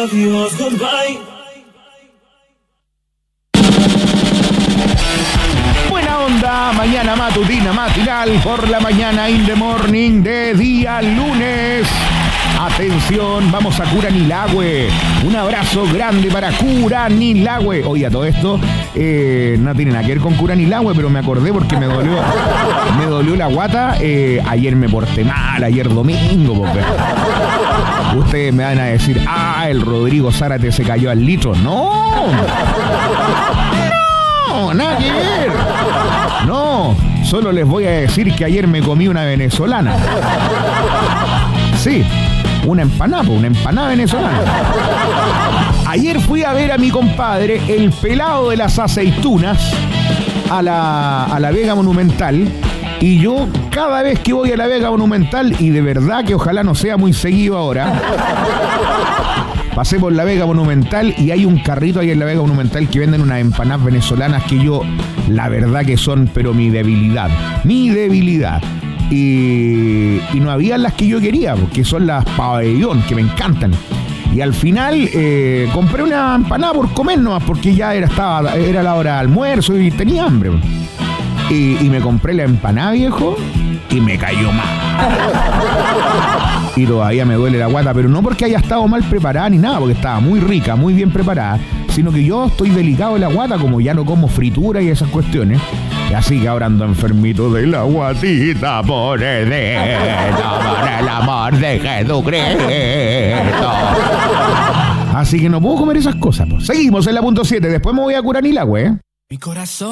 Adiós, goodbye. Buena onda, mañana matutina, matinal, por la mañana in the morning de día lunes. Atención, vamos a Curanilahue. Un abrazo grande para Curanilahue. Oye, a todo esto no tiene nada que ver con Curanilahue, pero me acordé porque me dolió la guata. Ayer me porté mal, ayer domingo, porque ustedes me van a decir, el Rodrigo Zárate se cayó al litro. No, nada que ver. No, solo les voy a decir que ayer me comí una venezolana. Sí, una empanada venezolana. Ayer fui a ver a mi compadre, el pelado de las aceitunas, a la Vega Monumental. Y yo, cada vez que voy a la Vega Monumental, y de verdad que ojalá no sea muy seguido ahora, pasé por la Vega Monumental y hay un carrito ahí en la Vega Monumental que venden unas empanadas venezolanas que yo, la verdad que son, pero mi debilidad. Y no había las que yo quería, porque son las pabellón, que me encantan. Y al final compré una empanada por comer nomás, porque ya era la hora de almuerzo y tenía hambre. Y me compré la empanada, viejo, y me cayó mal. Y todavía me duele la guata, pero no porque haya estado mal preparada ni nada, porque estaba muy rica, muy bien preparada, sino que yo estoy delicado de la guata, como ya no como fritura y esas cuestiones. Así que ahora ando enfermito de la guatita por el amor de Jesucristo. Así que no puedo comer esas cosas, pues. Seguimos en la punto 7, después me voy a Curanilahue, Mi corazón